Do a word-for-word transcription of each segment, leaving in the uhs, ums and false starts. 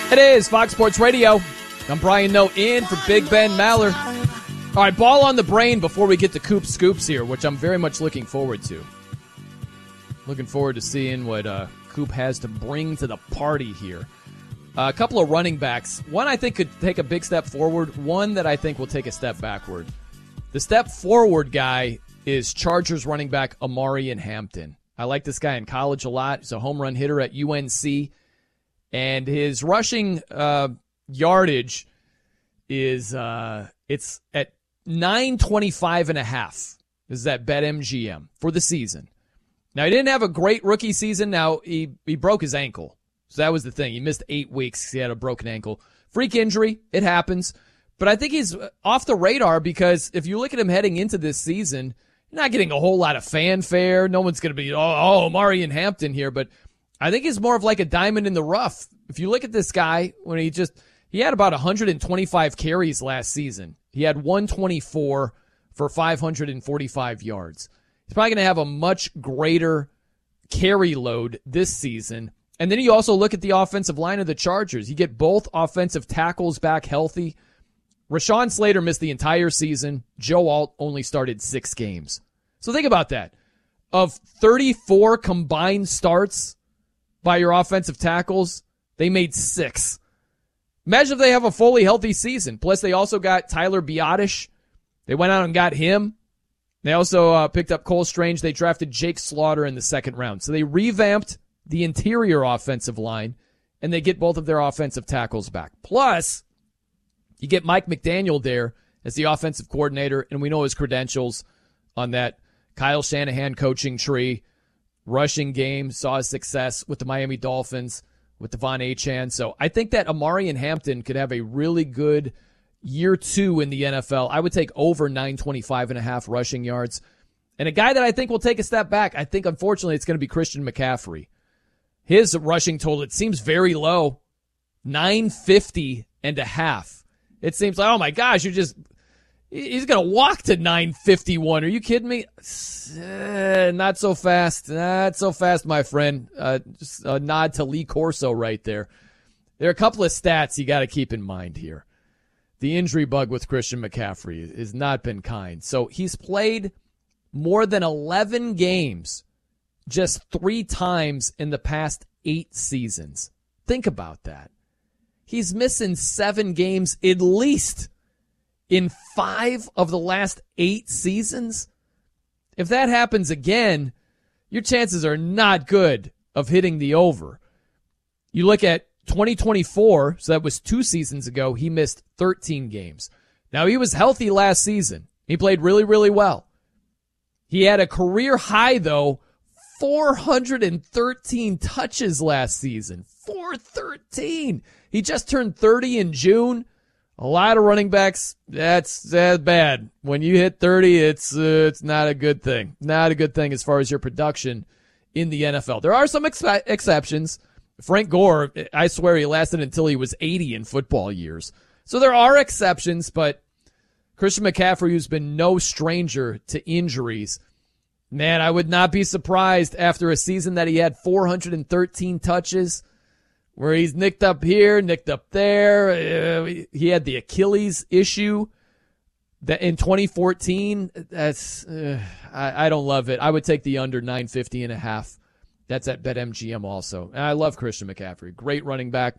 It is Fox Sports Radio. I'm Brian Noe in for Big Ben Maller. All right, ball on the brain before we get to Coop Scoops here, which I'm very much looking forward to. Looking forward to seeing what uh, Coop has to bring to the party here. Uh, a couple of running backs. One I think could take a big step forward. One that I think will take a step backward. The step forward guy is Chargers running back Omarion Hampton. I like this guy in college a lot. He's a home run hitter at U N C. And his rushing uh, yardage is uh, it's at nine twenty-five and a half. This is at BetMGM for the season. Now, he didn't have a great rookie season. Now, he, he broke his ankle. So that was the thing. He missed eight weeks because he had a broken ankle. Freak injury. It happens. But I think he's off the radar because if you look at him heading into this season, you're not getting a whole lot of fanfare. No one's going to be, oh, oh, Omarion Hampton here. But I think he's more of like a diamond in the rough. If you look at this guy, when he just, he had about one hundred twenty-five carries last season. He had one twenty-four for five hundred forty-five yards. He's probably going to have a much greater carry load this season. And then you also look at the offensive line of the Chargers. You get both offensive tackles back healthy. Rashawn Slater missed the entire season. Joe Alt only started six games. So think about that. Of thirty-four combined starts by your offensive tackles, they made six. Imagine if they have a fully healthy season. Plus, they also got Tyler Biotish. They went out and got him. They also uh, picked up Cole Strange. They drafted Jake Slaughter in the second round. So they revamped the interior offensive line, and they get both of their offensive tackles back. Plus, you get Mike McDaniel there as the offensive coordinator, and we know his credentials on that Kyle Shanahan coaching tree. Rushing game, saw his success with the Miami Dolphins, with Devon Achane. So I think that Omarion Hampton could have a really good year two in the N F L. I would take over nine twenty-five and a half rushing yards. And a guy that I think will take a step back, I think unfortunately it's going to be Christian McCaffrey. His rushing total, it seems very low, nine fifty and a half. It seems like, oh my gosh, you're just, he's going to walk to nine fifty-one. Are you kidding me? Uh, not so fast. Not so fast, my friend. Uh, just a nod to Lee Corso right there. There are a couple of stats you got to keep in mind here. The injury bug with Christian McCaffrey has not been kind. So he's played more than eleven games just three times in the past eight seasons. Think about that. He's missing seven games at least in five of the last eight seasons. If that happens again, your chances are not good of hitting the over. You look at twenty twenty-four, so that was two seasons ago, he missed thirteen games. Now, he was healthy last season. He played really, really well. He had a career high, though, four hundred thirteen touches last season. four thirteen. He just turned thirty in June. A lot of running backs, that's, that's bad. When you hit thirty, it's uh, it's not a good thing. Not a good thing as far as your production in the N F L. There are some ex- exceptions. Frank Gore, I swear he lasted until he was eighty in football years. So there are exceptions, but Christian McCaffrey, who's been no stranger to injuries, man, I would not be surprised after a season that he had four hundred thirteen touches, where he's nicked up here, nicked up there. Uh, he had the Achilles issue that in twenty fourteen. That's uh, I, I don't love it. I would take the under nine fifty and a half. That's at BetMGM also. And I love Christian McCaffrey. Great running back.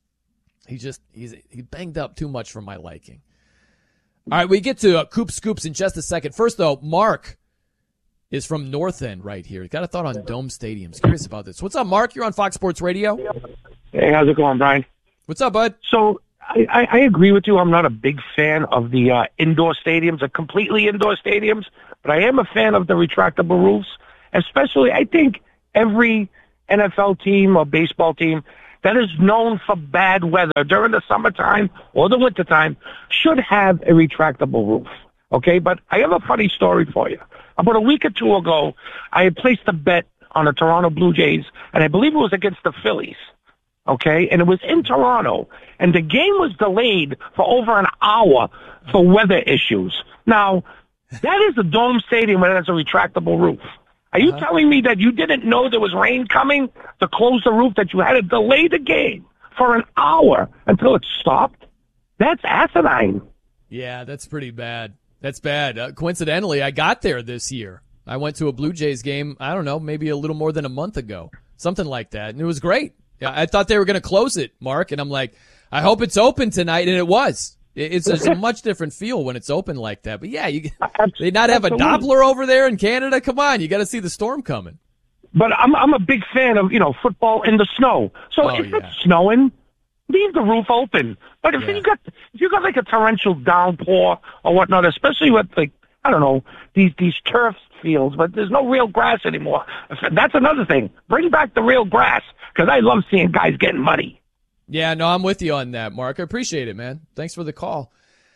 He just, he's he banged up too much for my liking. All right, we get to uh, Coop Scoops in just a second. First, though, Mark is from North End right here. He's got a thought on Dome Stadiums. Curious about this. What's up, Mark? You're on Fox Sports Radio. Hey, how's it going, Brian? What's up, bud? So I, I, I agree with you. I'm not a big fan of the uh, indoor stadiums, the completely indoor stadiums, but I am a fan of the retractable roofs, especially I think every N F L team or baseball team that is known for bad weather during the summertime or the wintertime should have a retractable roof, okay? But I have a funny story for you. About a week or two ago, I had placed a bet on the Toronto Blue Jays, and I believe it was against the Phillies, okay? And it was in Toronto, and the game was delayed for over an hour for weather issues. Now, that is a dome stadium and it has a retractable roof. Are you uh-huh. telling me that you didn't know there was rain coming to close the roof, that you had to delay the game for an hour until it stopped. That's asinine. Yeah, that's pretty bad. That's bad. Uh, coincidentally, I got there this year. I went to a Blue Jays game, I don't know, maybe a little more than a month ago. Something like that. And it was great. Yeah, I thought they were going to close it, Mark. And I'm like, I hope it's open tonight. And it was. It's, it's a much different feel when it's open like that. But yeah, you they not have a Doppler over there in Canada? Come on, you got to see the storm coming. But I'm I'm a big fan of, you know, football in the snow. So Oh, if yeah. it's snowing, leave the roof open. But if Yeah. you got if you got like a torrential downpour or whatnot, especially with like I don't know these these turf fields, but there's no real grass anymore. That's another thing. Bring back the real grass because I love seeing guys getting money. Yeah, no, I'm with you on that, Mark. I appreciate it, man. Thanks for the call.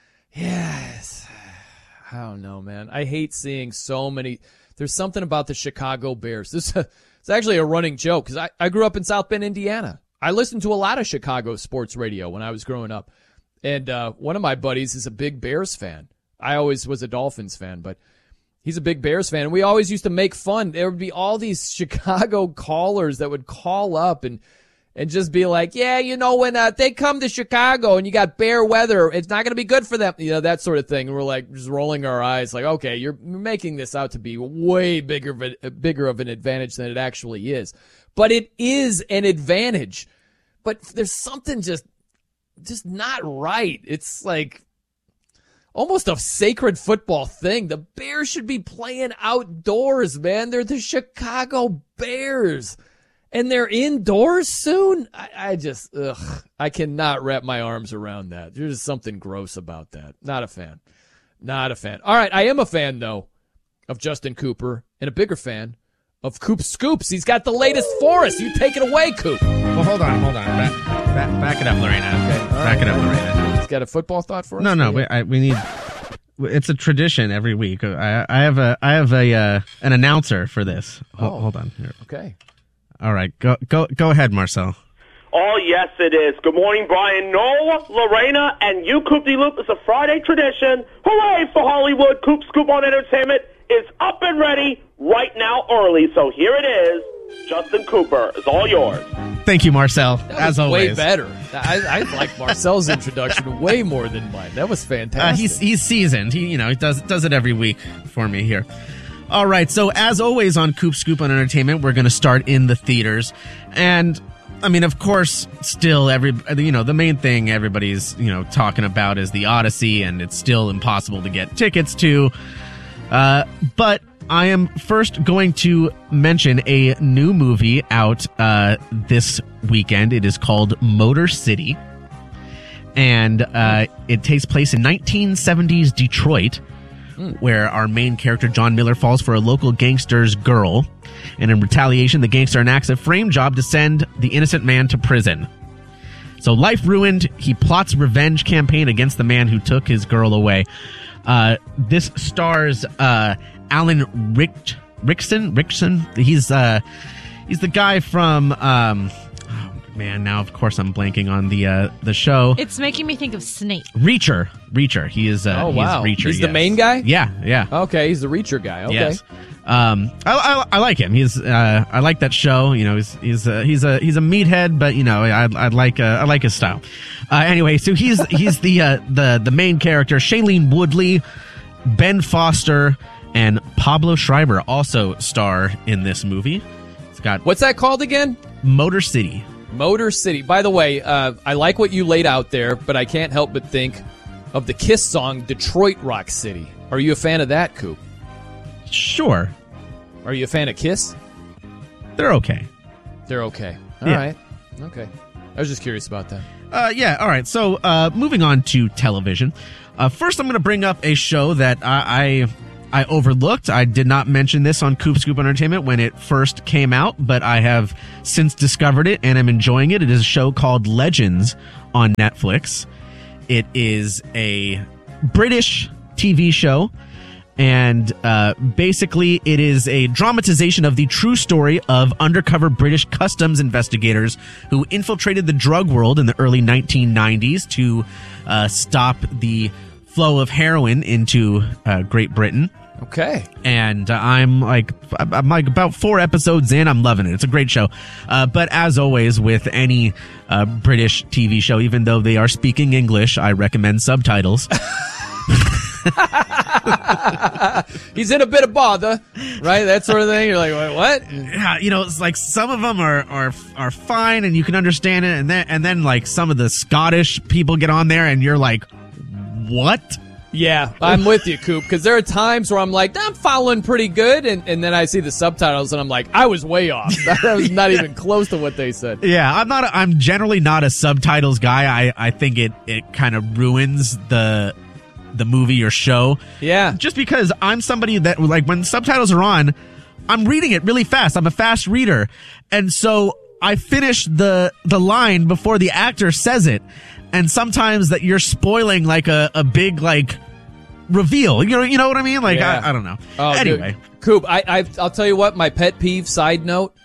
Yes. I don't know, man. I hate seeing so many. There's something about the Chicago Bears. This it's actually a running joke because I, I grew up in South Bend, Indiana. I listened to a lot of Chicago sports radio when I was growing up. And uh, one of my buddies is a big Bears fan. I always was a Dolphins fan, but he's a big Bears fan. And we always used to make fun. There would be all these Chicago callers that would call up and and just be like, yeah, you know, when uh, they come to Chicago and you got bear weather, it's not going to be good for them. You know, that sort of thing. And we're like just rolling our eyes like, okay, you're making this out to be way bigger of a, bigger of an advantage than it actually is. But it is an advantage. But there's something just just not right. It's like almost a sacred football thing. The Bears should be playing outdoors, man. They're the Chicago Bears. And they're indoors soon? I, I just, ugh, I cannot wrap my arms around that. There's just something gross about that. Not a fan. Not a fan. All right, I am a fan, though, of Justin Cooper, and a bigger fan of Coop Scoops. He's got the latest for us. You take it away, Coop. Well, hold on, hold on. Back, back, back it up, Lorena. Okay, all back right. it up, Lorena. He's got a football thought for us? No, no, Yeah. we, I, we need. It's a tradition every week. I, I have a, I have a, uh, an announcer for this. Ho- Oh. Hold on here. Okay. All right, go, go, go ahead, Marcel. Oh, yes, it is. Good morning, Brian. Noel, Lorena, and you, Coop de Loop. It's a Friday tradition. Hooray for Hollywood. Coop Scoop on Entertainment is up and ready right now early. So here it is. Justin Cooper is all yours. Thank you, Marcel. That As was always, way better. I, I like Marcel's introduction way more than mine. That was fantastic. Uh, he's he's seasoned. He you know he does does it every week for me here. All right, so as always on Coop Scoop on Entertainment, we're going to start in the theaters, and I mean, of course, still every you know the main thing everybody's you know talking about is the Odyssey, and it's still impossible to get tickets to. Uh, but I am first going to mention a new movie out uh, this weekend. It is called Motor City, and uh, it takes place in nineteen seventies Detroit, where our main character, John Miller, falls for a local gangster's girl. And in retaliation, the gangster enacts a frame job to send the innocent man to prison. So life ruined, he plots a revenge campaign against the man who took his girl away. Uh, this stars uh, Alan Rick Rickson. Rickson. He's uh, he's the guy from... Um, oh, man, now of course I'm blanking on the uh, the show. It's making me think of Snake. Reacher. Reacher. He is. Uh, Oh, wow. He's Reacher. He's the yes. main guy? Yeah, yeah. Okay, he's the Reacher guy. Okay. Yes. Um, I, I I like him. He's uh, I like that show. You know, he's he's a, he's a he's a meathead, but you know, I I like uh, I like his style. Uh, anyway, so he's he's the uh, the the main character. Shailene Woodley, Ben Foster, and Pablo Schreiber also star in this movie. It's got What's that called again? Motor City. Motor City. By the way, uh, I like what you laid out there, but I can't help but think of the Kiss song Detroit Rock City. Are you a fan of that, Coop? Sure, Are you a fan of Kiss? they're okay. They're okay. All Yeah. right. Okay. I was just curious about that. Uh, yeah, all right. So, uh, moving on to television. Uh, first, I'm going to bring up a show that I, I I overlooked. I did not mention this on Coop Scoop Entertainment when it first came out, but I have since discovered it and I'm enjoying it. It is a show called Legends on Netflix. It is a British T V show. And uh, basically, it is a dramatization of the true story of undercover British customs investigators who infiltrated the drug world in the early nineteen nineties to uh, stop the flow of heroin into uh, Great Britain. Okay. And uh, I'm like, I'm like about four episodes in. I'm loving it. It's a great show. Uh, but as always, with any uh, British T V show, even though they are speaking English, I recommend subtitles. He's in a bit of bother, right? That sort of thing. You're like, wait, what? Yeah, you know, it's like some of them are, are are fine and you can understand it, and then and then like some of the Scottish people get on there and you're like, what? Yeah, I'm with you, Coop, because there are times where I'm like, I'm following pretty good, and, and then I see the subtitles and I'm like, I was way off. That was not even close to what they said. Yeah, I'm not. A, I'm generally not a subtitles guy. I I think it it kind of ruins the. the movie or show. Yeah. Just because I'm somebody that, like, when subtitles are on, I'm reading it really fast. I'm a fast reader. And so I finish the the line before the actor says it. And sometimes that you're spoiling like a, a big like reveal. You know, you know what I mean? Like, Yeah. I, I don't know. Oh, anyway. dude. Coop, I, I, I'll tell you what, my pet peeve, side note,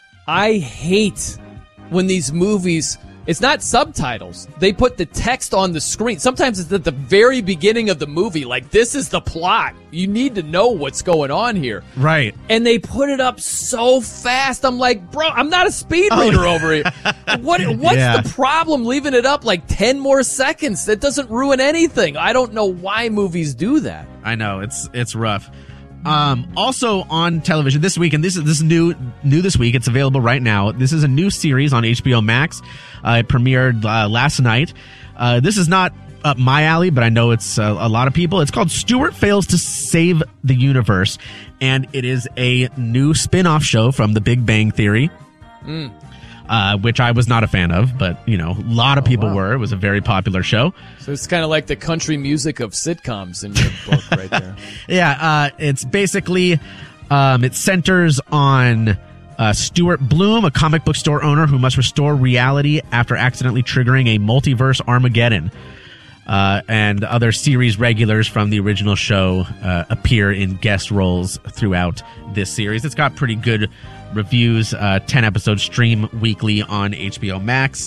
I hate when these movies, it's not subtitles. They put the text on the screen. Sometimes it's at the very beginning of the movie. Like, this is the plot. You need to know what's going on here. Right. And they put it up so fast. I'm like, bro, I'm not a speed reader oh. over here. What? What's Yeah. the problem leaving it up like ten more seconds? That doesn't ruin anything. I don't know why movies do that. I know it's it's rough. Um, also on television this week, and this is this is new new this week. It's available right now. This is a new series on H B O Max. Uh, it premiered uh, last night. Uh, this is not up my alley, but I know it's uh, a lot of people. It's called Stuart Fails to Save the Universe, and it is a new spin-off show from The Big Bang Theory. Mm. Uh, which I was not a fan of, but, you know, a lot of Oh, people wow. were. It was a very popular show. So it's kind of like the country music of sitcoms in your book right there. Yeah, uh, it's basically, um, it centers on uh, Stuart Bloom, a comic book store owner who must restore reality after accidentally triggering a multiverse Armageddon. Uh, and other series regulars from the original show uh, appear in guest roles throughout this series. It's got pretty good reviews. Uh, ten episodes stream weekly on H B O Max.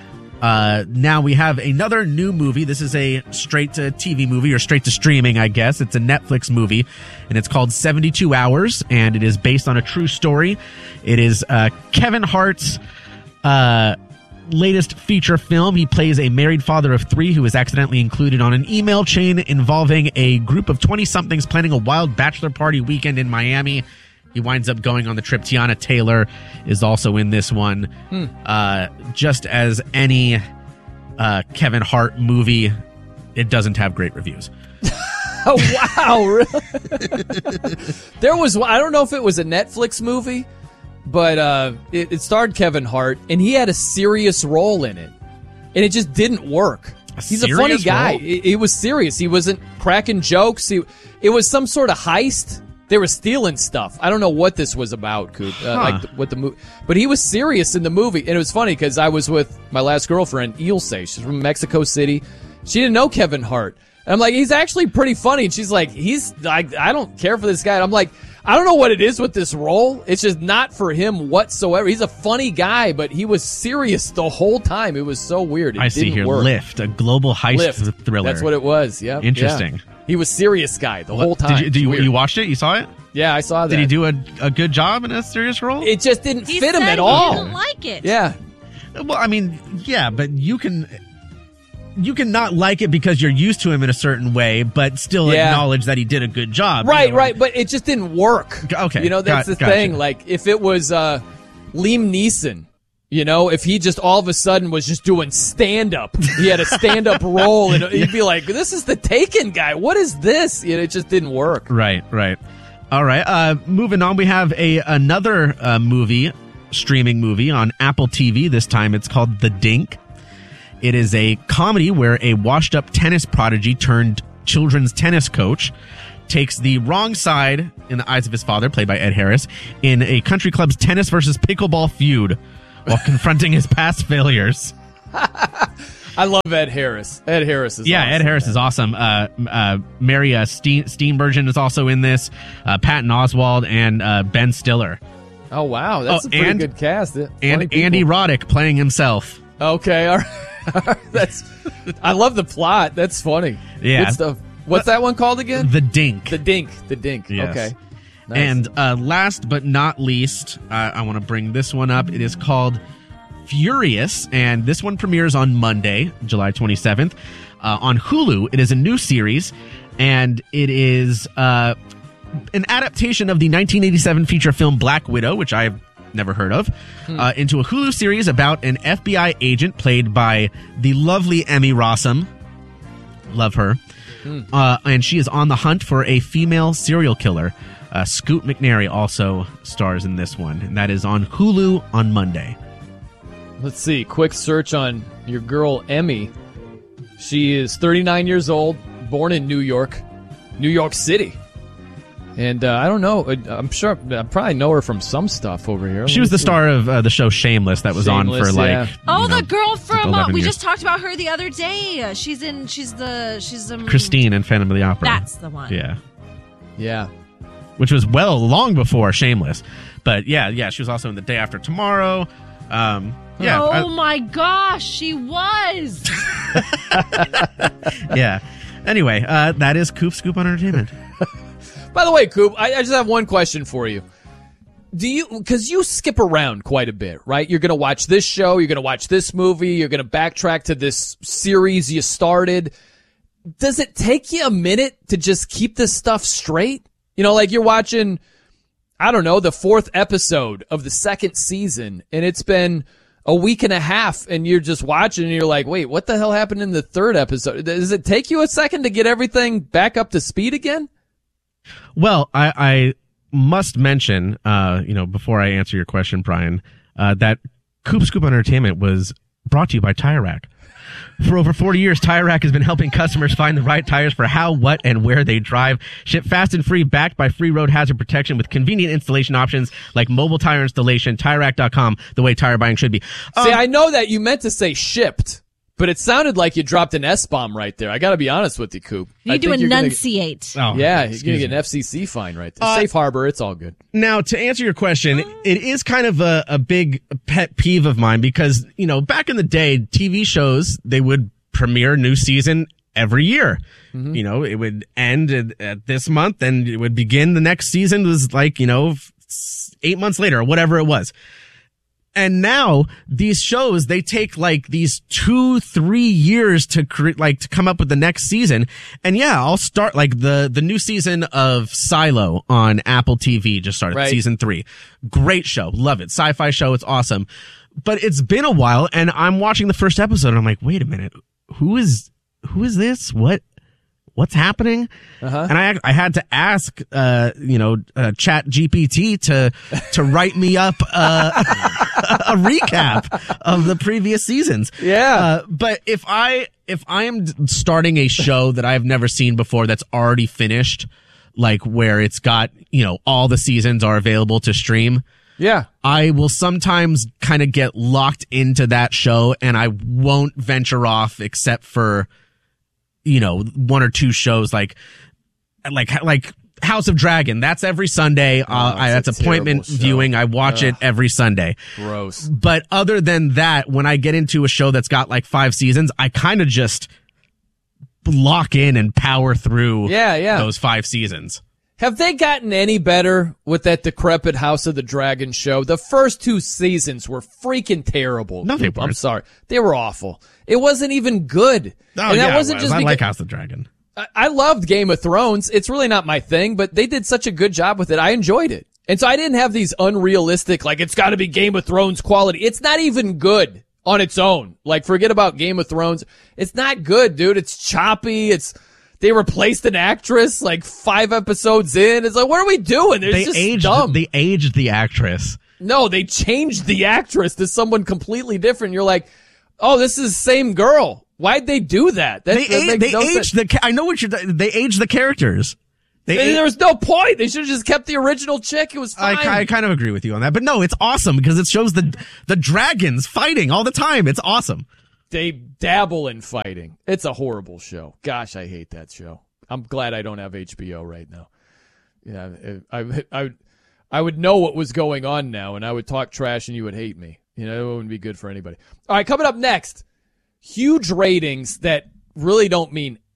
Uh, now we have another new movie. This is a straight to T V movie, or straight to streaming, I guess. It's a Netflix movie, and it's called seventy-two hours, and it is based on a true story. It is uh, Kevin Hart's uh, latest feature film. He plays a married father of three who is accidentally included on an email chain involving a group of twenty-somethings planning a wild bachelor party weekend in Miami. He winds up going on the trip. Tiana Taylor is also in this one. Hmm. Uh, just as any uh, Kevin Hart movie, it doesn't have great reviews. Oh, wow. Really? There was, I don't know if it was a Netflix movie, but uh, it, it starred Kevin Hart, and he had a serious role in it. And it just didn't work. A He's a funny serious guy. role? It, it was serious. He wasn't cracking jokes. He, it was some sort of heist. They were stealing stuff. I don't know what this was about, Coop. Uh, Huh. Like the, what the movie, but he was serious in the movie, and it was funny because I was with my last girlfriend, Ilse. She's from Mexico City. She didn't know Kevin Hart. And I'm like, he's actually pretty funny. And she's like, he's like, I don't care for this guy. And I'm like, I don't know what it is with this role. It's just not for him whatsoever. He's a funny guy, but he was serious the whole time. It was so weird. It I see didn't here, work. Lift, a global heist Lift. thriller. That's what it was. Yeah. Interesting. He was serious guy the whole time. Did you, did you, It's weird. you watched it? You saw it? Yeah, I saw that. Did he do a, a good job in a serious role? It just didn't He fit him said at he all. didn't like it. Yeah. Well, I mean, yeah, but you can you can not like it because you're used to him in a certain way, but still Yeah. acknowledge that he did a good job. Right, you know? right, but it just didn't work. Okay, You know, that's got- the gotcha. thing. Like, if it was uh, Liam Neeson, you know, if he just all of a sudden was just doing stand-up, he had a stand-up role, and he'd be like, this is the Taken guy. What is this? You know, it just didn't work. Right, right. All right. Uh, moving on, we have a another uh, movie, streaming movie on Apple T V. This time, it's called The Dink. It is a comedy where a washed-up tennis prodigy turned children's tennis coach takes the wrong side in the eyes of his father, played by Ed Harris, in a country club's tennis versus pickleball feud while confronting his past failures. I love Ed Harris. Ed Harris is Yeah, awesome, Ed Harris man. is awesome. Uh, uh, Mary uh, Steen- Steenburgen is also in this. Uh, Patton Oswalt and uh, Ben Stiller. Oh, wow. That's Oh, a pretty and- good cast. Funny And people. Andy Roddick playing himself. Okay, all right. That's. I love the plot. That's funny. Yeah. Good stuff. What's that one called again? The Dink. The Dink. The Dink. Yes. Okay. Nice. And uh, last but not least, uh, I want to bring this one up. It is called Furious, and this one premieres on Monday, July twenty-seventh, uh, on Hulu. It is a new series, and it is uh, an adaptation of the nineteen eighty-seven feature film Black Widow, which I've never heard of, hmm. uh, into a Hulu series about an F B I agent played by the lovely Emmy Rossum. Love her. Hmm. Uh, and she is on the hunt for a female serial killer. Uh, Scoot McNairy also stars in this one, and that is on Hulu on Monday. Let's see. Quick search on your girl, Emmy. She is thirty-nine years old, born in New York, New York City. And uh, I don't know. I'm sure I probably know her from some stuff over here. She was the star of uh, the show Shameless that was Shameless, on for like. Yeah. Oh, know, the girl from uh, we years. just talked about her the other day. She's in. She's the. She's um, Christine in Phantom of the Opera. That's the one. Yeah. Yeah. Which was well long before Shameless, but yeah, yeah, she was also in The Day After Tomorrow. Um, yeah. Oh I, my gosh, she was. Yeah. Anyway, uh, that is Coop Scoop on Entertainment. By the way, Coop, I, I just have one question for you. Do you, because you skip around quite a bit, right? You're going to watch this show, you're going to watch this movie, you're going to backtrack to this series you started. Does it take you a minute to just keep this stuff straight? You know, like you're watching, I don't know, the fourth episode of the second season, and it's been a week and a half, and you're just watching, and you're like, wait, what the hell happened in the third episode? Does it take you a second to get everything back up to speed again? Well, I, I must mention, uh, you know, before I answer your question, Brian, uh, that Coop Scoop on Entertainment was brought to you by Tire Rack. For over forty years, Tire Rack has been helping customers find the right tires for how, what, and where they drive. Ship fast and free, backed by free road hazard protection with convenient installation options like mobile tire installation. Tire Rack dot com, the way tire buying should be. Um, See, I know that you meant to say shipped, but it sounded like you dropped an S-bomb right there. I got to be honest with you, Coop. You need to enunciate. Gonna, oh, yeah, you're going to get an F C C fine right there. Uh, Safe harbor, it's all good. Now, to answer your question, it is kind of a, a big pet peeve of mine because, you know, back in the day, T V shows, they would premiere a new season every year. Mm-hmm. You know, it would end at, at this month and it would begin the next season was like, you know, eight months later or whatever it was. And now these shows, they take like these two, three years to create, like to come up with the next season. And yeah, I'll start like the, the new season of Silo on Apple T V just started, right. Season three. Great show. Love it. Sci-fi show. It's awesome. But it's been a while and I'm watching the first episode and I'm like, wait a minute. Who is, who is this? What, what's happening? Uh-huh. And I, I had to ask, uh, you know, uh, Chat G P T to, to write me up, uh, a recap of the previous seasons. Yeah. Uh, but if I, if I am starting a show that I've never seen before that's already finished, like where it's got, you know, all the seasons are available to stream. Yeah. I will sometimes kind of get locked into that show and I won't venture off except for, you know, one or two shows like, like, like House of Dragon. That's every Sunday. Oh, uh, I, that's appointment viewing. I watch Ugh. it every Sunday. Gross. But other than that, when I get into a show that's got like five seasons, I kind of just lock in and power through yeah, yeah. those five seasons. Have they gotten any better with that decrepit House of the Dragon show? The first two seasons were freaking terrible. No, they weren't. I'm sorry. They were awful. It wasn't even good. Oh, and that yeah, wasn't it was. just I because, like House of the Dragon. I, I loved Game of Thrones. It's really not my thing, but they did such a good job with it. I enjoyed it. And so I didn't have these unrealistic, like, it's got to be Game of Thrones quality. It's not even good on its own. Like, forget about Game of Thrones. It's not good, dude. It's choppy. It's... They replaced an actress like five episodes in. It's like, what are we doing? It's they just aged, dumb. They aged the actress. No, they changed the actress to someone completely different. You're like, oh, this is the same girl. Why'd they do that? that they that age, they no aged the. I know what you're. They aged the characters. They age, there was no point. They should have just kept the original chick. It was fine. I, I kind of agree with you on that, but no, it's awesome because it shows the the dragons fighting all the time. It's awesome. They dabble in fighting. It's a horrible show. Gosh, I hate that show. I'm glad I don't have H B O right now. Yeah, I, I, I would know what was going on now, and I would talk trash, and you would hate me. You know, it wouldn't be good for anybody. All right, coming up next, huge ratings that really don't mean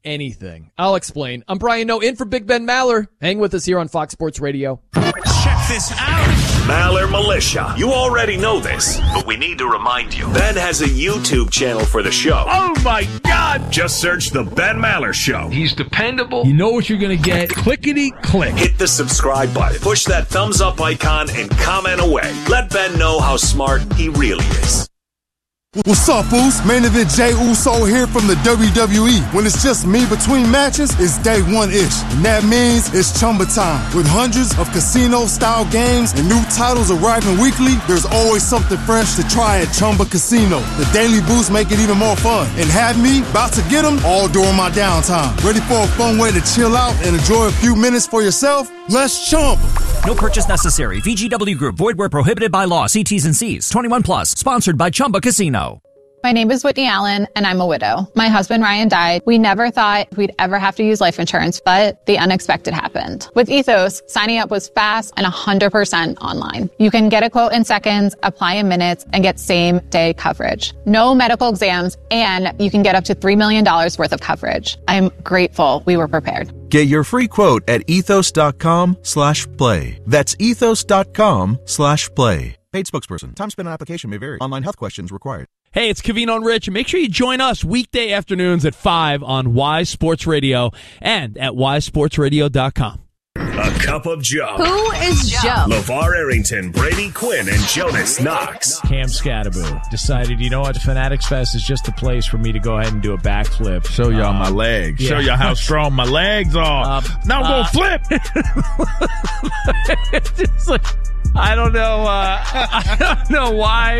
anything. I'll explain. I'm Brian Noe, in for Big Ben Maller. Hang with us here on Fox Sports Radio. Check this out. Maller Militia. You already know this, but we need to remind you. Ben has a YouTube channel for the show. Oh, my God. Just search The Ben Maller Show. He's dependable. You know what you're going to get. Clickety click. Hit the subscribe button. Push that thumbs up icon and comment away. Let Ben know how smart he really is. What's up, Uso? Main event Jey Uso here from the W W E. When it's just me between matches, it's day one-ish. And that means it's Chumba time. With hundreds of casino-style games and new titles arriving weekly, there's always something fresh to try at Chumba Casino. The daily boosts make it even more fun. And have me about to get them all during my downtime. Ready for a fun way to chill out and enjoy a few minutes for yourself? Let's Chumba. No purchase necessary. V G W Group. Void where prohibited by law. See T's and C's. twenty-one plus. Sponsored by Chumba Casino. My name is Whitney Allen, and I'm a widow. My husband, Ryan, died. We never thought we'd ever have to use life insurance, but the unexpected happened. With Ethos, signing up was fast and one hundred percent online. You can get a quote in seconds, apply in minutes, and get same-day coverage. No medical exams, and you can get up to three million dollars worth of coverage. I'm grateful we were prepared. Get your free quote at ethos.com slash play. That's ethos.com slash play. Paid spokesperson. Time spent on application may vary. Online health questions required. Hey, it's Covino and Rich. Make sure you join us weekday afternoons at five on Wise Sports Radio and at wise sports radio dot com. A Cup of Joe. Who is Joe? LeVar Arrington, Brady Quinn, and Jonas Knox. Cam Scatterbo decided, you know what, Fanatics Fest is just the place for me to go ahead and do a backflip. Show y'all um, my legs. Yeah. Show y'all how strong my legs are. Uh, now I'm uh, going to flip. Just like, I don't know. Uh, I don't know why.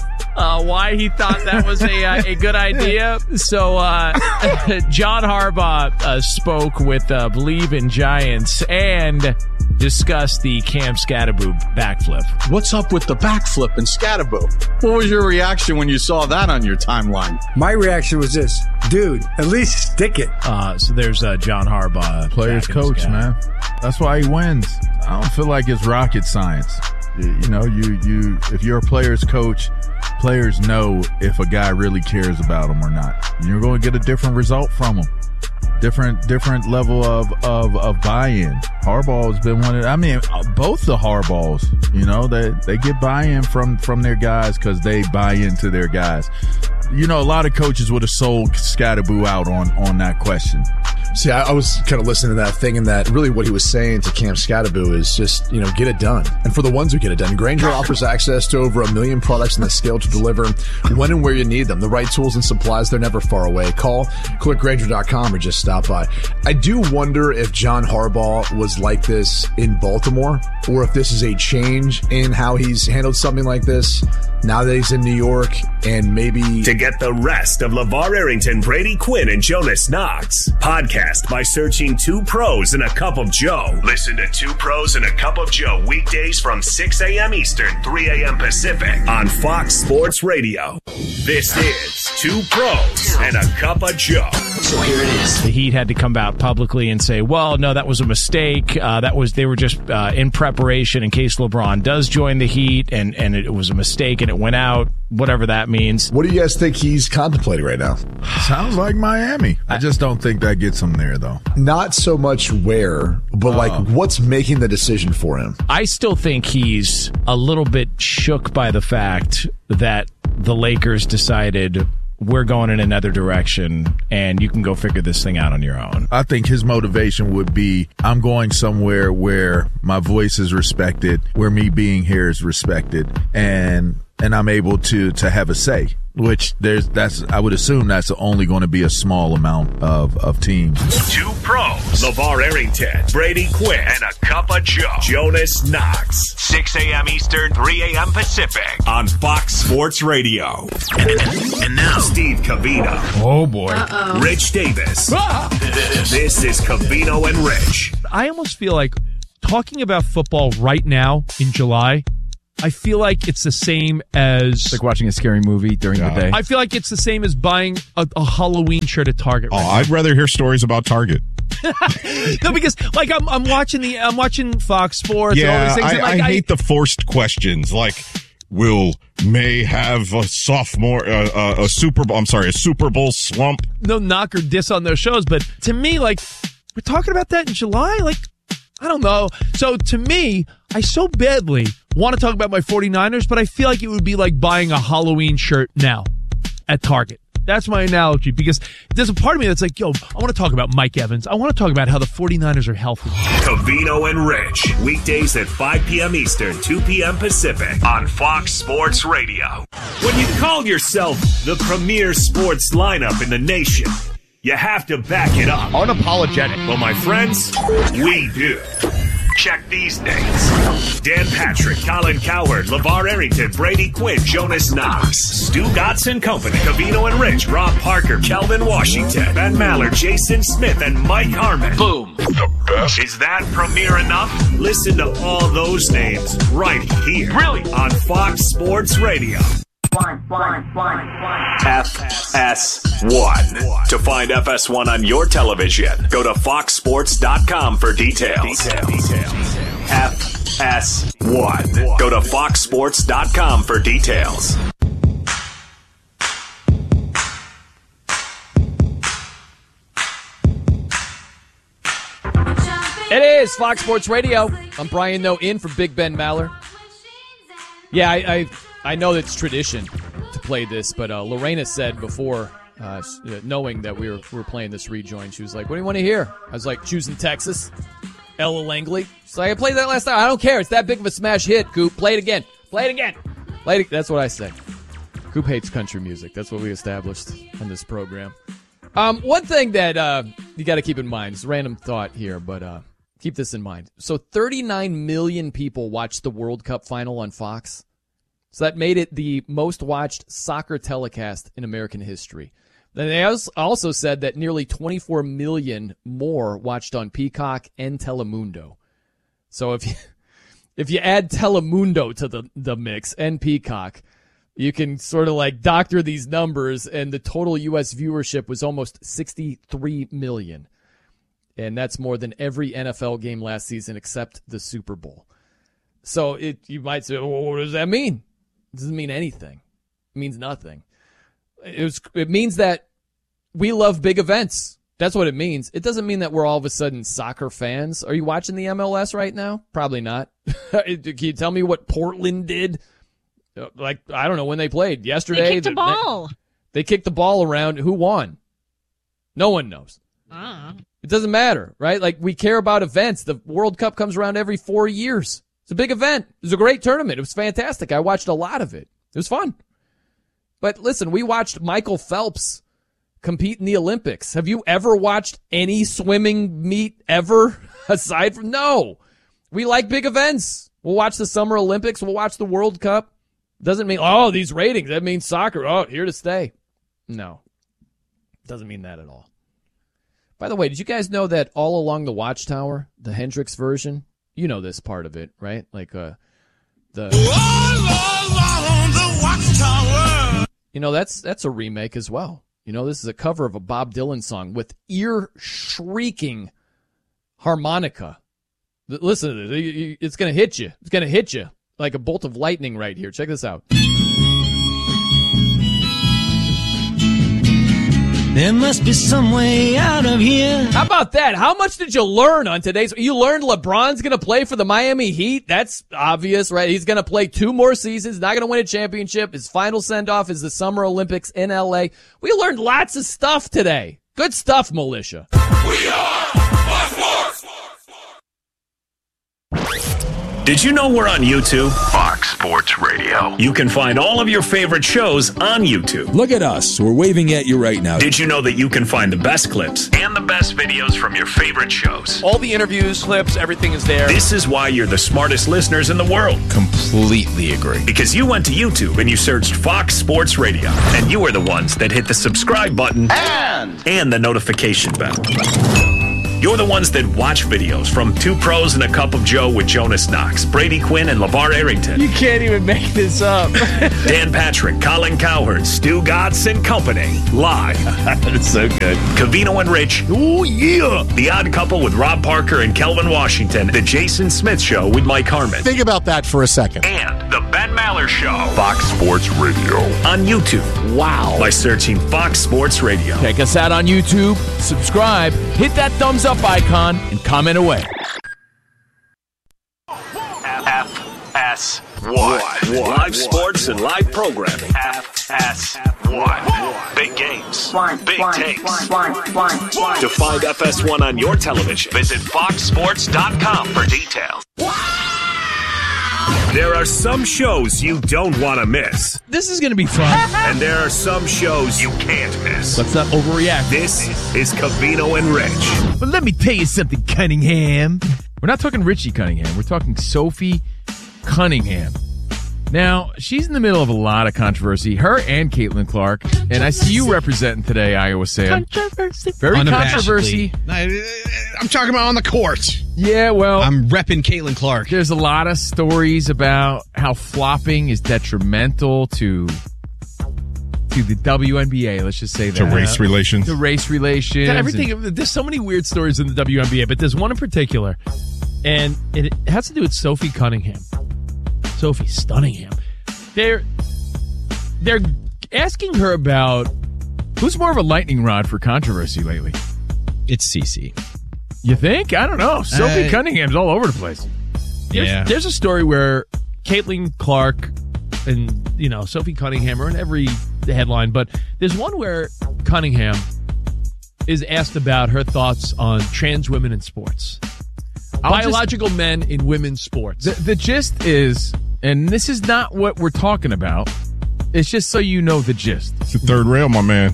Uh, why he thought that was a uh, a good idea. So uh, John Harbaugh uh, spoke with uh, Believe in Giants and discussed the Cam Scatterbo backflip. What's up with the backflip and Scatterbo? What was your reaction when you saw that on your timeline? My reaction was this, dude, at least stick it. Uh, so there's uh, John Harbaugh. Player's coach, man. That's why he wins. I don't feel like it's rocket science. You know, you, you if you're a player's coach, players know if a guy really cares about them or not. You're going to get a different result from them. Different, different level of, of, of buy-in. Harbaugh has been one of, I mean, both the Harbaughs, you know, they, they get buy-in from, from their guys because they buy into their guys. You know, a lot of coaches would have sold Scatterbo out on, on that question. See, I, I was kind of listening to that thing, and that really what he was saying to Cam Scatterbo is just, you know, get it done. And for the ones who get it done, Grainger offers access to over a million products in the scale to deliver when and where you need them. The right tools and supplies, they're never far away. Call, click Grainger dot com, or just stop by. I do wonder if John Harbaugh was like this in Baltimore, or if this is a change in how he's handled something like this now that he's in New York, and maybe... To get the rest of LeVar Arrington, Brady Quinn, and Jonas Knox, podcast by searching Two Pros and a Cup of Joe. Listen to Two Pros and a Cup of Joe weekdays from six a.m. Eastern, three a.m. Pacific on Fox Sports Radio. This is Two Pros and a Cup of Joe. So here it is. The Heat had to come out publicly and say, well, no, that was a mistake. Uh, that was they were just uh, in preparation in case LeBron does join the Heat, and, and it was a mistake and it went out, whatever that means. What do you guys think he's contemplating right now? Sounds like Miami. I just don't think that gets him there, though. Not so much where, but like uh, what's making the decision for him? I still think he's a little bit shook by the fact that the Lakers decided we're going in another direction and you can go figure this thing out on your own. I think his motivation would be, I'm going somewhere where my voice is respected, where me being here is respected, and and I'm able to to have a say. Which there's that's I would assume that's only going to be a small amount of, of teams. Two Pros, LeVar Arrington, Brady Quinn, and a Cup of Joe, Jonas Knox. six a.m. Eastern, three a.m. Pacific on Fox Sports Radio. And now, Steve Covino. Oh, boy. Uh-oh. Rich Davis. This is Covino and Rich. I almost feel like talking about football right now in July, I feel like it's the same as... It's like watching a scary movie during yeah. the day. I feel like it's the same as buying a, a Halloween shirt at Target. Oh, right I'd now. rather hear stories about Target. No, because like I'm, I'm watching the, I'm watching Fox Sports. Yeah, and all these things, I, and like, I hate I, the forced questions. Like, will may have a sophomore, uh, uh, a Super Bowl, I'm sorry, a Super Bowl slump. No knock or diss on those shows, but to me, like, we're talking about that in July? Like, I don't know. So to me, I so badly want to talk about my 49ers, but I feel like it would be like buying a Halloween shirt now at Target. That's my analogy, because there's a part of me that's like, yo, I want to talk about Mike Evans. I want to talk about how the 49ers are healthy. Covino and Rich, weekdays at five p.m. Eastern, two p.m. Pacific on Fox Sports Radio. When you call yourself the premier sports lineup in the nation, you have to back it up. Unapologetic. Well, my friends, we do. Check these names: Dan Patrick, Colin Cowherd, LeVar Arrington, Brady Quinn, Jonas Knox, Stu Gotts and Company, Covino and Rich, Rob Parker, Kelvin Washington, Ben Maller, Jason Smith, and Mike Harmon. Boom. The best. Is that premiere enough? Listen to all those names right here. Really? On Fox Sports Radio. One, one, one, one. F S one. To find F S one on your television, go to fox sports dot com for details. Detail. Detail. F S one. Go to fox sports dot com for details. It is Fox Sports Radio. I'm Brian Noe, in for Big Ben Maller. Yeah, I, I I know it's tradition to play this, but uh, Lorena said before, uh, knowing that we were we were playing this rejoin, she was like, "What do you want to hear?" I was like, "Choosing Texas, Ella Langley." She's like, "I played that last time. I don't care. It's that big of a smash hit, Coop. Play it again. Play it again. Play it." That's what I say. Coop hates country music. That's what we established on this program. Um, one thing that uh, you got to keep in mind, it's a random thought here, but uh, keep this in mind. So thirty-nine million people watched the World Cup final on Fox. So that made it the most watched soccer telecast in American history. Then they also said that nearly twenty-four million more watched on Peacock and Telemundo. So if you, if you add Telemundo to the, the mix and Peacock, you can sort of like doctor these numbers, and the total U S viewership was almost sixty-three million. And that's more than every N F L game last season except the Super Bowl. So it you might say, well, what does that mean? It doesn't mean anything. It means nothing. It was. It means that we love big events. That's what it means. It doesn't mean that we're all of a sudden soccer fans. Are you watching the M L S right now? Probably not. Can you tell me what Portland did? Like, I don't know when they played. Yesterday? They kicked the ball. They, they kicked the ball around. Who won? No one knows. Uh. It doesn't matter, right? Like, we care about events. The World Cup comes around every four years. It's a big event. It was a great tournament. It was fantastic. I watched a lot of it. It was fun. But listen, we watched Michael Phelps compete in the Olympics. Have you ever watched any swimming meet ever aside from? No. We like big events. We'll watch the Summer Olympics. We'll watch the World Cup. Doesn't mean, oh, these ratings. That means soccer. Oh, here to stay. No. Doesn't mean that at all. By the way, did you guys know that all along the Watchtower, the Hendrix version, you know this part of it, right? Like uh, the, the Watchtower. You know, that's that's a remake as well. You know, this is a cover of a Bob Dylan song with ear-shrieking harmonica. Listen to this. It's going to hit you. It's going to hit you like a bolt of lightning right here. Check this out. There must be some way out of here. How about that? How much did you learn on today's? You learned LeBron's going to play for the Miami Heat. That's obvious, right? He's going to play two more seasons, not going to win a championship. His final send-off is the Summer Olympics in L A. We learned lots of stuff today. Good stuff, militia. We are Fox Sports. Did you know we're on YouTube? Fox Sports Radio. You can find all of your favorite shows on YouTube. Look at us. We're waving at you right now. Did you know that you can find the best clips and the best videos from your favorite shows? All the interviews, clips, everything is there. This is why you're the smartest listeners in the world. Completely agree. Because you went to YouTube and you searched Fox Sports Radio, and you were the ones that hit the subscribe button and, and the notification bell. You're the ones that watch videos from Two Pros and a Cup of Joe with Jonas Knox, Brady Quinn, and LeVar Arrington. You can't even make this up. Dan Patrick, Colin Cowherd, Stu Gatz, and company. Live. That's so good. Covino and Rich. Oh, yeah. The Odd Couple with Rob Parker and Kelvin Washington. The Jason Smith Show with Mike Harmon. Think about that for a second. And The Ben Maller Show. Fox Sports Radio. On YouTube. Wow. By searching Fox Sports Radio. Check us out on YouTube. Subscribe. Hit that thumbs up icon and comment away. F S one. Live sports and live programming. F S one. Big games. Big takes. To find F S one on your television, visit fox sports dot com for details. There are some shows you don't want to miss. This is going to be fun. And there are some shows you can't miss. Let's not overreact. This is Covino and Rich. But let me tell you something, Cunningham. We're not talking Richie Cunningham. We're talking Sophie Cunningham. Now, she's in the middle of a lot of controversy. Her and Caitlin Clark. And I see you representing today, Iowa Sam. Controversy. Very controversy. I'm talking about on the court. Yeah, well. I'm repping Caitlin Clark. There's a lot of stories about how flopping is detrimental to to the W N B A. Let's just say that. To race relations. To race relations. To everything. And, there's so many weird stories in the W N B A, but there's one in particular. And it has to do with Sophie Cunningham. Sophie Stunningham. They're they're asking her about who's more of a lightning rod for controversy lately. It's Cece. You think? I don't know. Sophie uh, Cunningham's all over the place. There's, yeah. There's a story where Caitlin Clark and, you know, Sophie Cunningham are in every headline, but there's one where Cunningham is asked about her thoughts on trans women in sports. I'll Biological just, men in women's sports. The, the gist is, and this is not what we're talking about, it's just so you know the gist. It's the third rail, my man.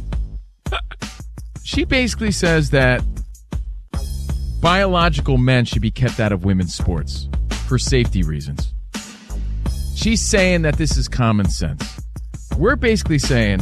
She basically says that biological men should be kept out of women's sports for safety reasons. She's saying that this is common sense. We're basically saying,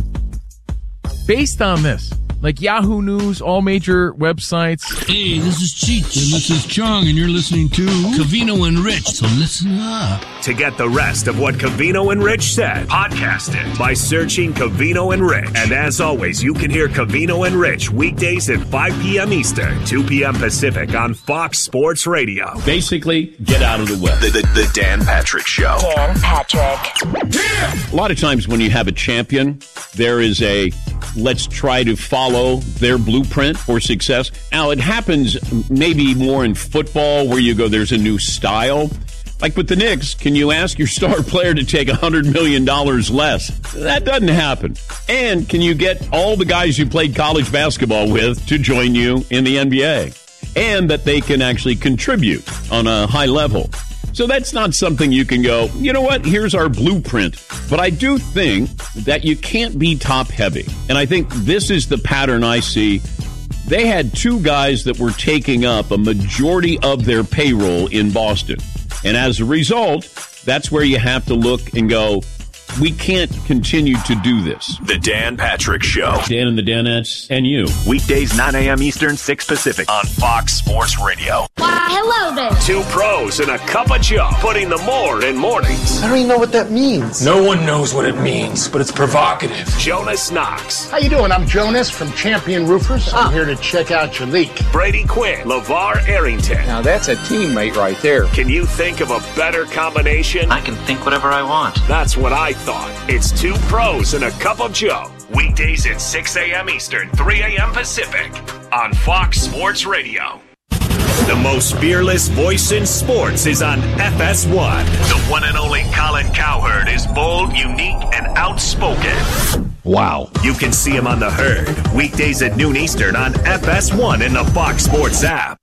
based on this, like Yahoo News, all major websites. Hey, this is Cheech, and this is Chong, and you're listening to Covino and Rich, so listen up. To get the rest of what Covino and Rich said, podcast it by searching Covino and Rich. And as always, you can hear Covino and Rich weekdays at five p.m. Eastern, two p.m. Pacific on Fox Sports Radio. Basically, get out of the way. The, the, the Dan Patrick Show. Dan Patrick. Yeah! A lot of times when you have a champion, there is a let's try to follow their blueprint for success. Now, it happens maybe more in football where you go, there's a new style. Like with the Knicks, can you ask your star player to take one hundred million dollars less? That doesn't happen. And can you get all the guys you played college basketball with to join you in the N B A? And that they can actually contribute on a high level. So that's not something you can go, you know what, here's our blueprint. But I do think that you can't be top heavy. And I think this is the pattern I see. They had two guys that were taking up a majority of their payroll in Boston. And as a result, that's where you have to look and go, we can't continue to do this. The Dan Patrick Show. Dan and the Danettes and you. Weekdays, nine a.m. Eastern, six Pacific on Fox Sports Radio. Why, hello there. Two pros and a cup of Joe, putting the more in mornings. I don't even know what that means. No one knows what it means, but it's provocative. Jonas Knox. How you doing? I'm Jonas from Champion Roofers. I'm here to check out your leak. Brady Quinn. LeVar Arrington. Now that's a teammate right there. Can you think of a better combination? I can think whatever I want. That's what I thought. It's two pros and a cup of Joe. Weekdays at six a.m. Eastern, three a.m. Pacific on Fox Sports Radio. The most fearless voice in sports is on F S one. The one and only Colin Cowherd is bold, unique, and outspoken. Wow. You can see him on The Herd, weekdays at noon Eastern on F S one and the Fox Sports app.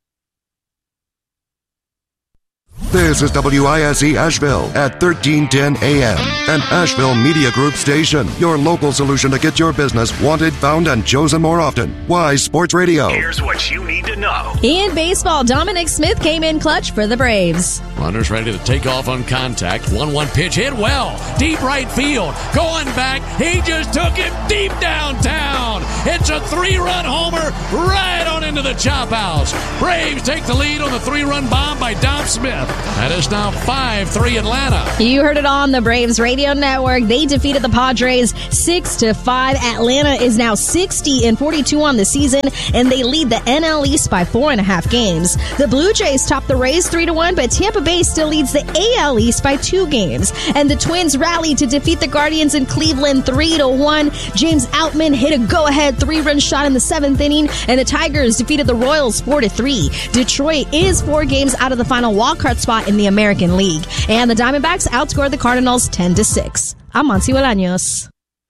This is W I S E Asheville at thirteen ten A M, an Asheville Media Group station. Your local solution to get your business wanted, found, and chosen more often. Wise Sports Radio. Here's what you need to know. In baseball, Dominic Smith came in clutch for the Braves. Runners ready to take off on contact. one one pitch hit well. Deep right field. Going back. He just took it deep downtown. And hits a three-run homer right on into the chop house. Braves take the lead on the three-run bomb by Dom Smith. That is now five three Atlanta. You heard it on the Braves Radio Network. They defeated the Padres six to five. Atlanta is now sixty and forty-two on the season, and they lead the N L East by four and a half games. The Blue Jays top the Rays three to one, but Tampa Bay still leads the A L East by two games. And the Twins rallied to defeat the Guardians in Cleveland three to one. James Outman hit a go-ahead three-run shot in the seventh inning, and the Tigers defeated the Royals four to three. Detroit is four games out of the final wildcard spot in the American League, and the Diamondbacks outscored the Cardinals ten to six. I'm Monty Bolaños.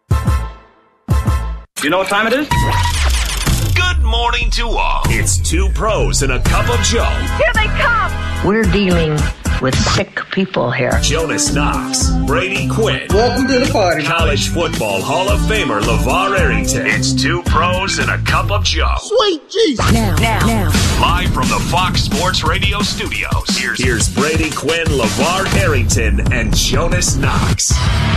You know what time it is? Good morning to all. It's two pros and a cup of Joe. Here they come. We're dealing with sick people here. Jonas Knox, Brady Quinn. Welcome to the party. College football Hall of Famer LeVar Arrington. It's two pros and a cup of Joe. Sweet Jesus. Now, now, now. Live from the Fox Sports Radio studios. Here's, here's Brady Quinn, LeVar Arrington, and Jonas Knox.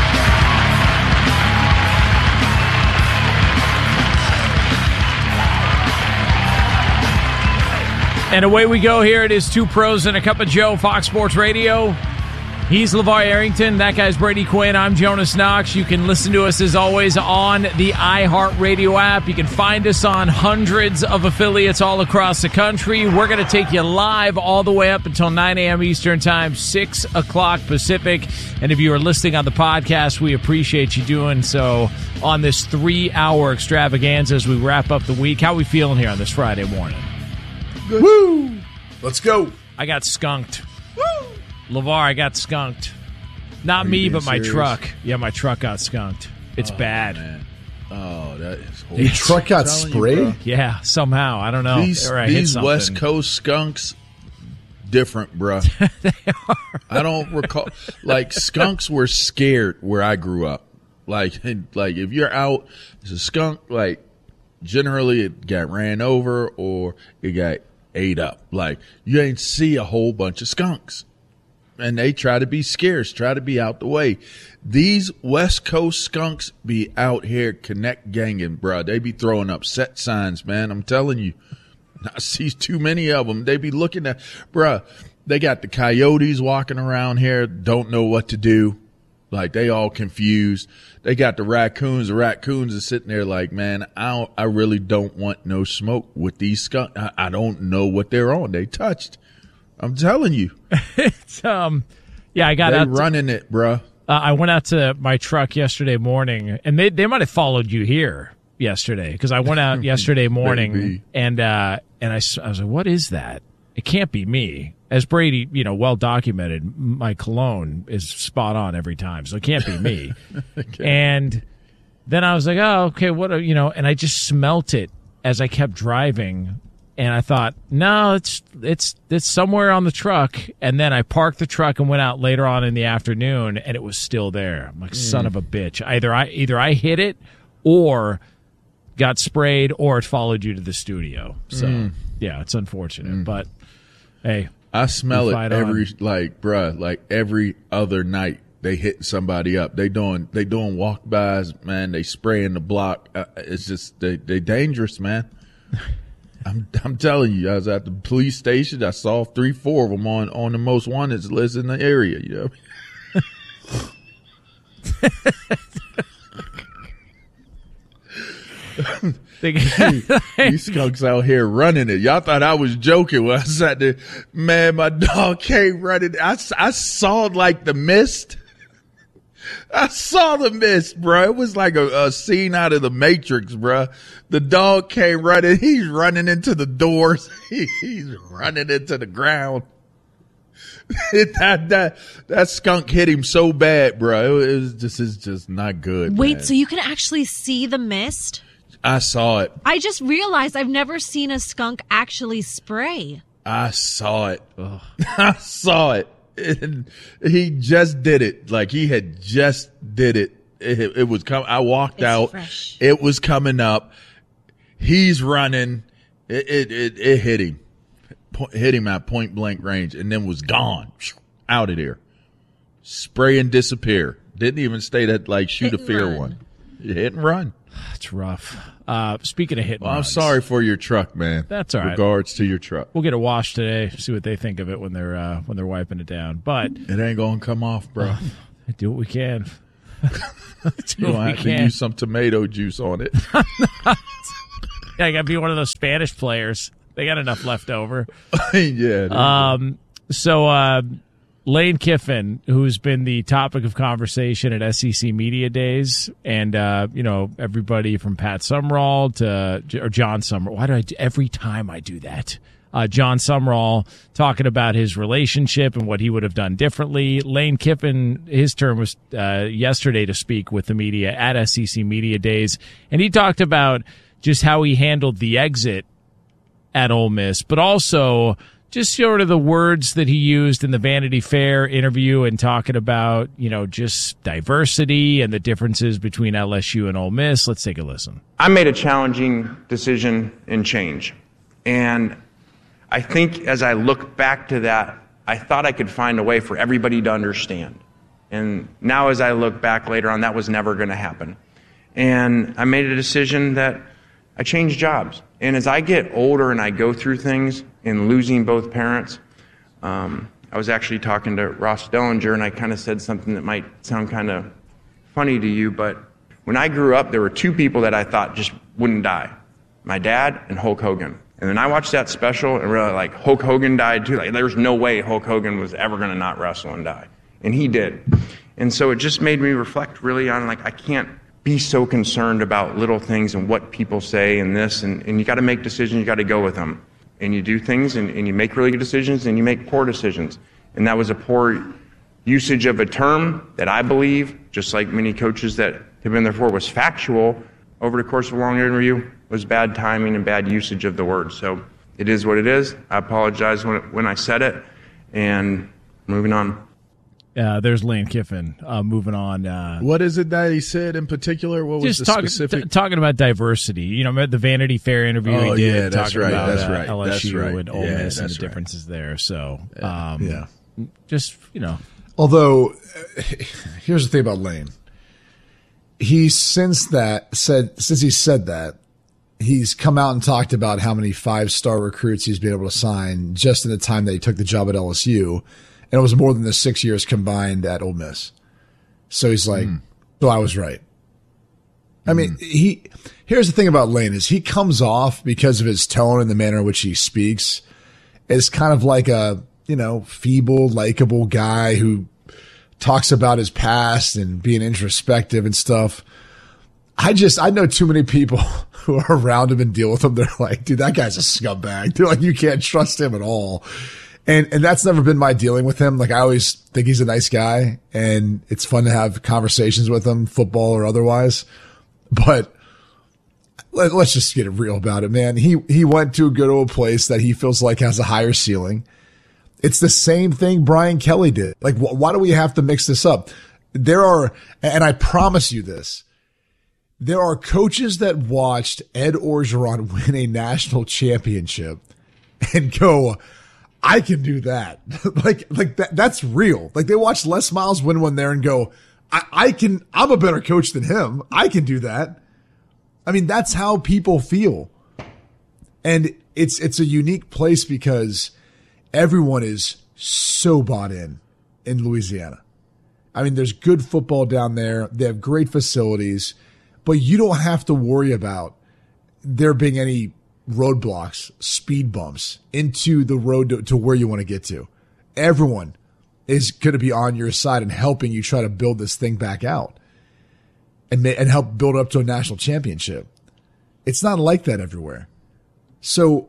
And away we go here. It is Two Pros and a Cup of Joe, Fox Sports Radio. He's LeVar Arrington. That guy's Brady Quinn. I'm Jonas Knox. You can listen to us, as always, on the iHeartRadio app. You can find us on hundreds of affiliates all across the country. We're going to take you live all the way up until nine a.m. Eastern Time, six o'clock Pacific. And if you are listening on the podcast, we appreciate you doing so on this three-hour extravaganza as we wrap up the week. How are we feeling here on this Friday morning? Good. Woo! Let's go. I got skunked. Woo! LeVar, I got skunked. Not Are me, but my serious? truck. Yeah, my truck got skunked. It's oh, bad. Man. Oh, that is horrible. Your truck got sprayed? You, yeah, somehow. I don't know. These, these West Coast skunks, different, bruh. They are. I don't recall. Like, skunks were scared where I grew up. Like, like if you're out, it's a skunk, like, generally it got ran over or it got ate up. Like, you ain't see a whole bunch of skunks. And they try to be scarce, try to be out the way. These West Coast skunks be out here connect ganging, bro. They be throwing up set signs, man. I'm telling you. I see too many of them. They be looking at, bro, they got the coyotes walking around here, don't know what to do. Like, they all confused. They got the raccoons. The raccoons are sitting there like, man, I don't, I really don't want no smoke with these skunks. I, I don't know what they're on. They touched. I'm telling you. it's, um, yeah, I got they out. running to, it, bruh. Uh, I went out to my truck yesterday morning, and they, they might have followed you here yesterday because I went out yesterday morning, and uh, and I, I was like, what is that? It can't be me. As Brady, you know, well documented, my cologne is spot on every time, so it can't be me. okay. And then I was like, oh, okay, what, are, you know, and I just smelt it as I kept driving, and I thought, no, it's it's it's somewhere on the truck. And then I parked the truck and went out later on in the afternoon, and it was still there. I'm like, mm. son of a bitch! Either I either I hit it, or got sprayed, or it followed you to the studio. So mm. yeah, it's unfortunate, mm. but hey. I smell it every, on. like, bruh, like every other night they hit somebody up. They doing, they doing walk-bys, man. They spraying the block. Uh, it's just, they, they dangerous, man. I'm, I'm telling you, I was at the police station. I saw three, four of them on, on the most wanted list in the area, you know. These skunks out here running it. Y'all thought I was joking when I sat there. Man, my dog came running. I, I saw like the mist. I saw the mist, bro. It was like a, a scene out of the Matrix, bro. The dog came running. He's running into the doors. He, he's running into the ground. It, that that that skunk hit him so bad, bro. It, it was just it's just not good. Wait, man. So you can actually see the mist? I saw it. I just realized I've never seen a skunk actually spray. I saw it. I saw it. And he just did it. Like he had just did it. It, it was coming. I walked it's out. Fresh. It was coming up. He's running. It it it, it hit him. Po- hit him at point blank range, and then was gone. Out of there. Spray and disappear. Didn't even stay that like shoot hit a fear run. one. Hit and run. It's rough. Uh, speaking of hit and Well, I'm runs, sorry for your truck, man. That's all right. Regards to your truck. We'll get a wash today. See what they think of it when they're uh, when they're wiping it down. But it ain't gonna come off, bro. Uh, do what we can. You're gonna have to use some tomato juice on it. Yeah, I got to be one of those Spanish players. They got enough left over. yeah. Um. So, uh, Lane Kiffin, who's been the topic of conversation at S E C Media Days, and uh, you know, everybody from Pat Summerall to or John Summerall. Why do I do, every time I do that? Uh, John Summerall talking about his relationship and what he would have done differently. Lane Kiffin, his turn was uh, yesterday to speak with the media at S E C Media Days, and he talked about just how he handled the exit at Ole Miss, but also just sort of the words that he used in the Vanity Fair interview and talking about, you know, just diversity and the differences between L S U and Ole Miss. Let's take a listen. I made a challenging decision and change. And I think as I look back to that, I thought I could find a way for everybody to understand. And now as I look back later on, that was never going to happen. And I made a decision that I changed jobs. And as I get older and I go through things, in losing both parents, um, I was actually talking to Ross Dellinger, and I kind of said something that might sound kind of funny to you, but when I grew up, there were two people that I thought just wouldn't die. My dad and Hulk Hogan. And then I watched that special and really like, Hulk Hogan died too. Like, there's no way Hulk Hogan was ever going to not wrestle and die. And he did. And so it just made me reflect really on, like, I can't be so concerned about little things and what people say and this, and, and you got to make decisions, you got to go with them. And you do things, and, and you make really good decisions, and you make poor decisions. And that was a poor usage of a term that I believe, just like many coaches that have been there before, was factual. Over the course of a long interview, was bad timing and bad usage of the word. So it is what it is. I apologize when, when I said it, and moving on. Uh, there's Lane Kiffin uh, moving on. Uh, what is it that he said in particular? What was just the talk, specific? T- talking about diversity. You know, the Vanity Fair interview oh, he did, yeah, that's talking right, about that's uh, right, L S U that's right. and Ole yeah, Miss and the right. differences there. So, yeah. Um, yeah. just, you know. Although, here's the thing about Lane. He, since that, said, since he said that, he's come out and talked about how many five-star recruits he's been able to sign just in the time that he took the job at L S U. And it was more than the six years combined at Ole Miss. So he's like, mm. so I was right. I mm. mean, he, here's the thing about Lane is he comes off because of his tone and the manner in which he speaks as kind of like a, you know, feeble, likable guy who talks about his past and being introspective and stuff. I just, I know too many people who are around him and deal with him. They're like, dude, that guy's a scumbag. They're like, you can't trust him at all. And, and that's never been my dealing with him. Like, I always think he's a nice guy and it's fun to have conversations with him, football or otherwise. But let, let's just get it real about it, man. He, he went to go to a place that he feels like has a higher ceiling. It's the same thing Brian Kelly did. Like, wh- why do we have to mix this up? There are, and I promise you this, there are coaches that watched Ed Orgeron win a national championship and go, I can do that. like, like that, that's real. Like, they watched Les Miles win one there and go, I, I can, I'm a better coach than him. I can do that. I mean, that's how people feel. And it's, it's a unique place because everyone is so bought in in Louisiana. I mean, there's good football down there. They have great facilities, but you don't have to worry about there being any roadblocks, speed bumps into the road to, to where you want to get to. Everyone is going to be on your side and helping you try to build this thing back out and ma- and help build up to a national championship. It's not like that everywhere. So,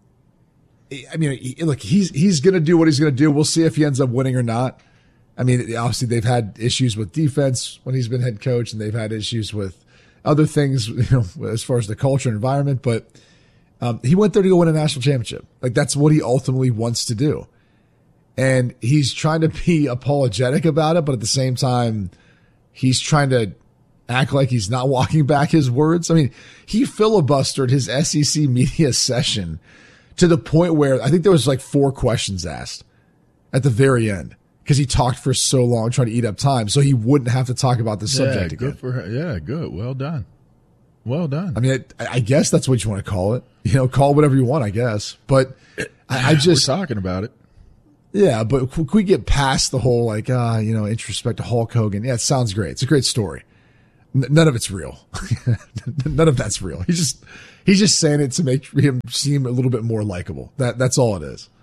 I mean, look, he's he's going to do what he's going to do. We'll see if he ends up winning or not. I mean, obviously they've had issues with defense when he's been head coach, and they've had issues with other things, you know, as far as the culture and environment, but Um, he went there to go win a national championship. Like, that's what he ultimately wants to do. And he's trying to be apologetic about it, but at the same time, he's trying to act like he's not walking back his words. I mean, he filibustered his S E C media session to the point where I think there was like four questions asked at the very end because he talked for so long trying to eat up time so he wouldn't have to talk about the subject yeah, again. Good for her. Yeah, good. Well done. Well done. I mean, I, I guess that's what you want to call it. You know, call it whatever you want, I guess. But I, I just We're talking about it. Yeah, but could we get past the whole like, uh, you know, introspect to Hulk Hogan? Yeah, it sounds great. It's a great story. N- none of it's real. None of that's real. He's just he's just saying it to make him seem a little bit more likable. That that's all it is.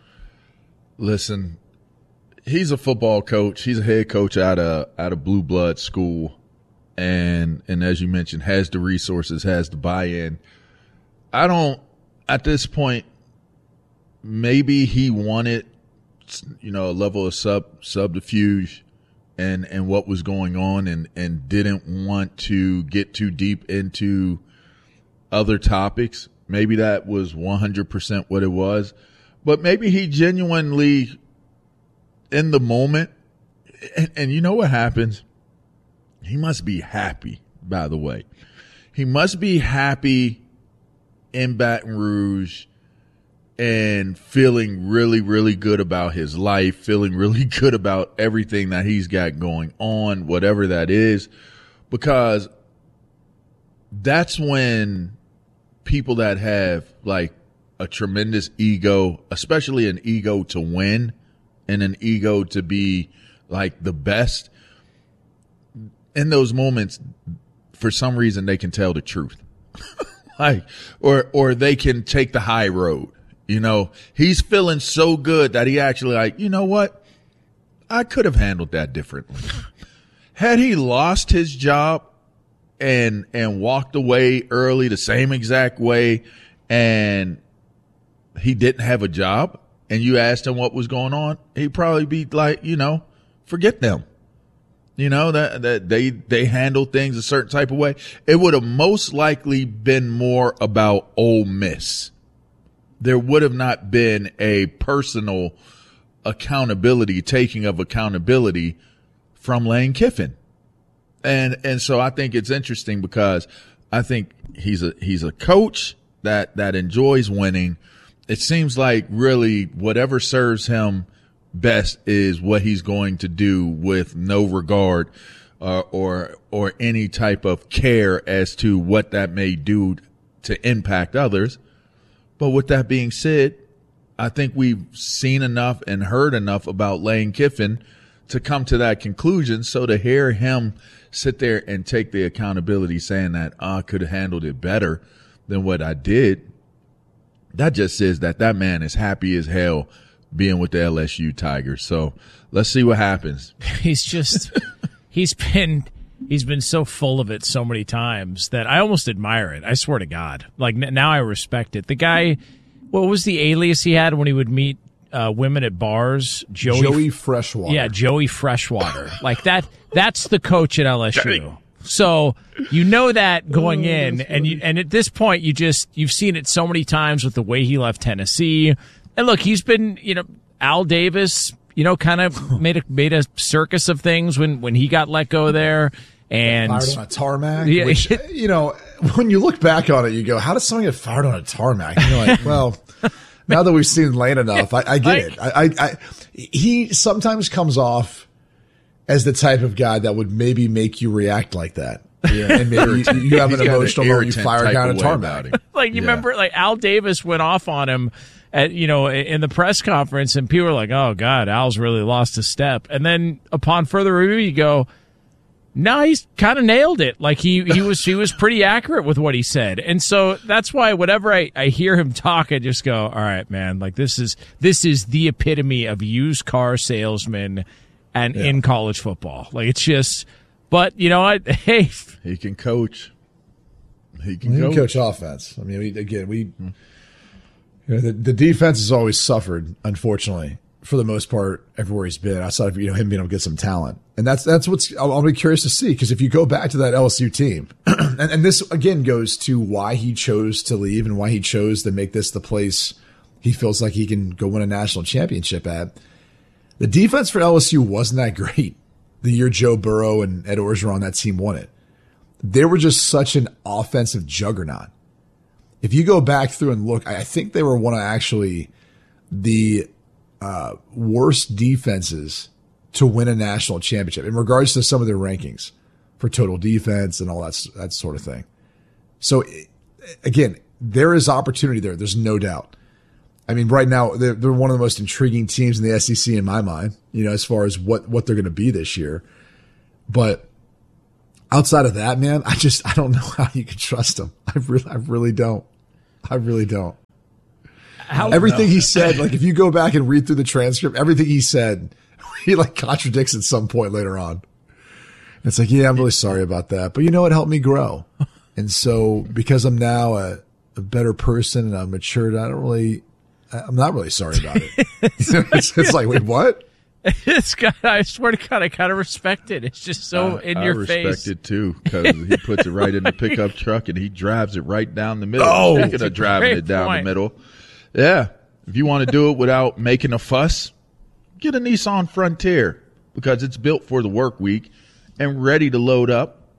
Listen, he's a football coach. He's a head coach out of out of blue blood school, and and as you mentioned, has the resources, has the buy-in. I don't at this point. Maybe he wanted, you know, a level of sub subterfuge and and what was going on, and and didn't want to get too deep into other topics. Maybe that was one hundred percent what it was. But maybe he genuinely, in the moment, and, and you know what happens? He must be happy, by the way. He must be happy in Baton Rouge and feeling really, really good about his life, feeling really good about everything that he's got going on, whatever that is, because that's when people that have like a tremendous ego, especially an ego to win and an ego to be like the best, in those moments, for some reason, they can tell the truth. like, or, or they can take the high road. You know, he's feeling so good that he actually like, you know what? I could have handled that differently. Had he lost his job and, and walked away early the same exact way, and he didn't have a job, and you asked him what was going on, he'd probably be like, you know, forget them. You know, that, that they, they handle things a certain type of way. It would have most likely been more about Ole Miss. There would have not been a personal accountability, taking of accountability from Lane Kiffin. And, and so I think it's interesting because I think he's a, he's a coach that, that enjoys winning. It seems like really whatever serves him best is what he's going to do with no regard, uh, or, or any type of care as to what that may do to impact others. But with that being said, I think we've seen enough and heard enough about Lane Kiffin to come to that conclusion. So to hear him sit there and take the accountability saying that oh, I could have handled it better than what I did, that just says that that man is happy as hell being with the L S U Tigers. So let's see what happens. He's just, he's been, he's been so full of it so many times that I almost admire it. I swear to God. Like now I respect it. The guy, what was the alias he had when he would meet uh, women at bars? Joey, Joey Freshwater. Yeah, Joey Freshwater. Like that, that's the coach at L S U. So you know that going oh, in, and you, and at this point, you just you've seen it so many times with the way he left Tennessee. And look, he's been, you know, Al Davis, you know, kind of made a made a circus of things when when he got let go there, and fired on a tarmac. Yeah. Which, you know, when you look back on it, you go, "How does someone get fired on a tarmac?" And you're like, "Well." Now that we've seen Lane enough, I, I get it. I, I, I, he sometimes comes off as the type of guy that would maybe make you react like that. Yeah. And maybe you, you have an emotional moment, you fire down a tarmac. Like, you yeah. remember, like, Al Davis went off on him at, you know, in the press conference, and people were like, oh, God, Al's really lost a step. And then upon further review, you go, no, he's kind of nailed it. Like he, he was, he was pretty accurate with what he said. And so that's why whenever I, I hear him talk, I just go, all right, man, like this is, this is the epitome of used car salesman and yeah. in college football. Like it's just, but you know what? Hey, he can coach. He can, he coach. can coach offense. I mean, we, again, we, you know, the, the defense has always suffered, unfortunately, for the most part, everywhere he's been, outside of, you know, him being able to get some talent. And that's, that's what's, I'll, I'll be curious to see, because if you go back to that L S U team, and, and this again goes to why he chose to leave and why he chose to make this the place he feels like he can go win a national championship at. The defense for L S U wasn't that great the year Joe Burrow and Ed Orgeron on that team won it. They were just such an offensive juggernaut. If you go back through and look, I think they were one of actually the uh, worst defenses to win a national championship in regards to some of their rankings for total defense and all that, that sort of thing. So, again, there is opportunity there. There's no doubt. I mean, right now, they're, they're one of the most intriguing teams in the S E C in my mind, you know, as far as what, what they're going to be this year. But outside of that, man, I just, I don't know how you can trust them. I really, I really don't. I really don't. How, everything no. he said, like if you go back and read through the transcript, everything he said, he like contradicts at some point later on. It's like, yeah, I'm really sorry about that. But you know, it helped me grow. And so because I'm now a, a better person and I'm matured, I don't really, I'm not really sorry about it. it's, it's like, wait, what? It's got, I swear to God, I kind of respect it. It's just so uh, in your face. I respect it too because he puts it right in the pickup truck and he drives it right down the middle. Oh, Speaking of driving it down point. the middle. Yeah. If you want to do it without making a fuss, get a Nissan Frontier because it's built for the work week and ready to load up